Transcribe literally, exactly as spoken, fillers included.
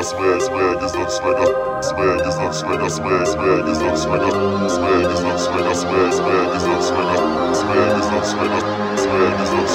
swag, swag is not swagger, swag is not swagger, swag, swag is not swagger, swag is not swagger, swag, swag is not swagger, swag is not swagger, swag is not